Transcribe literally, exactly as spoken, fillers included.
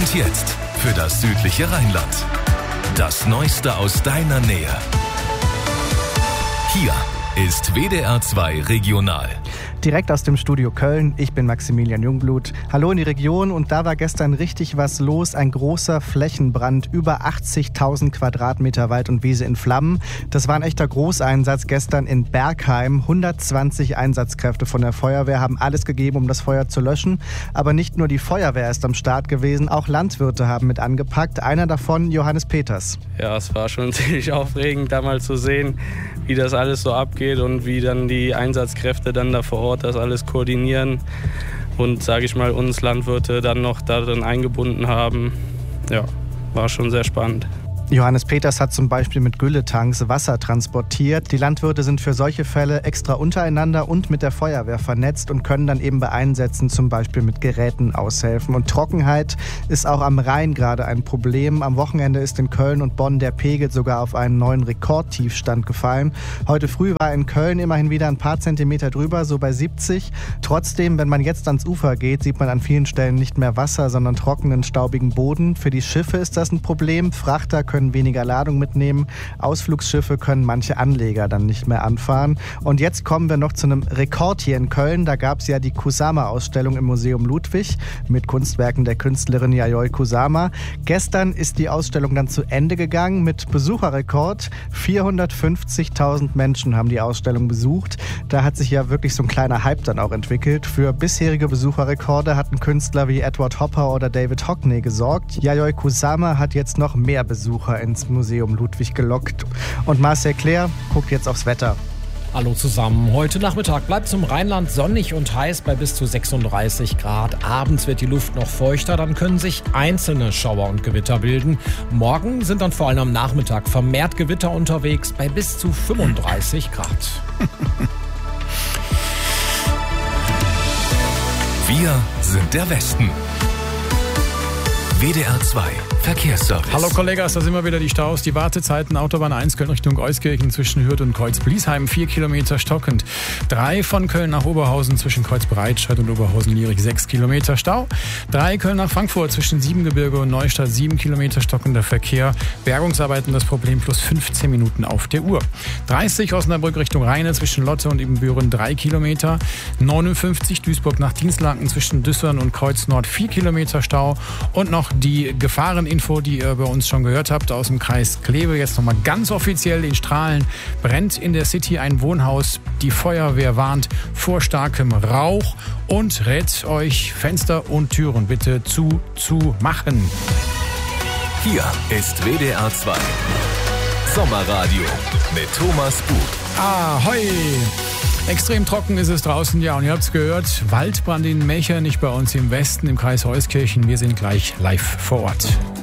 Und jetzt für das südliche Rheinland. Das Neueste aus deiner Nähe. Hier ist W D R zwei Regional. Direkt aus dem Studio Köln, ich bin Maximilian Jungblut. Hallo in die Region, und da war gestern richtig was los. Ein großer Flächenbrand, über achtzigtausend Quadratmeter Wald und Wiese in Flammen. Das war ein echter Großeinsatz gestern in Bergheim. hundertzwanzig Einsatzkräfte von der Feuerwehr haben alles gegeben, um das Feuer zu löschen. Aber nicht nur die Feuerwehr ist am Start gewesen, auch Landwirte haben mit angepackt. Einer davon, Johannes Peters. Ja, es war schon ziemlich aufregend, da mal zu sehen, wie das alles so abgeht und wie dann die Einsatzkräfte dann da vor Ort das alles koordinieren und, sage ich mal, uns Landwirte dann noch darin eingebunden haben. Ja, war schon sehr spannend. Johannes Peters hat zum Beispiel mit Gülletanks Wasser transportiert. Die Landwirte sind für solche Fälle extra untereinander und mit der Feuerwehr vernetzt und können dann eben bei Einsätzen zum Beispiel mit Geräten aushelfen. Und Trockenheit ist auch am Rhein gerade ein Problem. Am Wochenende ist in Köln und Bonn der Pegel sogar auf einen neuen Rekordtiefstand gefallen. Heute früh war in Köln immerhin wieder ein paar Zentimeter drüber, so bei siebzig. Trotzdem, wenn man jetzt ans Ufer geht, sieht man an vielen Stellen nicht mehr Wasser, sondern trockenen, staubigen Boden. Für die Schiffe ist das ein Problem. Frachter können weniger Ladung mitnehmen. Ausflugsschiffe können manche Anleger dann nicht mehr anfahren. Und jetzt kommen wir noch zu einem Rekord hier in Köln. Da gab es ja die Kusama-Ausstellung im Museum Ludwig mit Kunstwerken der Künstlerin Yayoi Kusama. Gestern ist die Ausstellung dann zu Ende gegangen mit Besucherrekord. vierhundertfünfzigtausend Menschen haben die Ausstellung besucht. Da hat sich ja wirklich so ein kleiner Hype dann auch entwickelt. Für bisherige Besucherrekorde hatten Künstler wie Edward Hopper oder David Hockney gesorgt. Yayoi Kusama hat jetzt noch mehr Besucher ins Museum Ludwig gelockt. Und Marcel Claire guckt jetzt aufs Wetter. Hallo zusammen. Heute Nachmittag bleibt es im Rheinland sonnig und heiß bei bis zu sechsunddreißig Grad. Abends wird die Luft noch feuchter, dann können sich einzelne Schauer und Gewitter bilden. Morgen sind dann vor allem am Nachmittag vermehrt Gewitter unterwegs bei bis zu fünfunddreißig Grad. Wir sind der Westen. W D R zwei Verkehrsservice. Hallo Kollegas, da sind wir wieder, die Staus, die Wartezeiten. Autobahn eins Köln Richtung Euskirchen zwischen Hürth und Kreuz-Bliesheim, vier Kilometer stockend. drei von Köln nach Oberhausen zwischen Kreuz-Breitscheid und Oberhausen-Lierig, sechs Kilometer Stau. drei Köln nach Frankfurt zwischen Siebengebirge und Neustadt, sieben Kilometer stockender Verkehr. Bergungsarbeiten das Problem, plus fünfzehn Minuten auf der Uhr. dreißig Osnabrück Richtung Rheine zwischen Lotte und Ibbenbüren, drei Kilometer. neunundfünfzig Duisburg nach Dienstlaken zwischen Düssern und Kreuz Nord, vier Kilometer Stau. Und noch die Gefahreninfo, die ihr bei uns schon gehört habt, aus dem Kreis Kleve. Jetzt nochmal ganz offiziell: in Strahlen brennt in der City ein Wohnhaus. Die Feuerwehr warnt vor starkem Rauch und rät euch, Fenster und Türen bitte zu, zu machen. Hier ist W D R zwei Sommerradio mit Thomas Buch. Ahoi! Extrem trocken ist es draußen, ja, und ihr habt es gehört, Waldbrand in Mechernich bei uns im Westen, im Kreis Euskirchen. Wir sind gleich live vor Ort.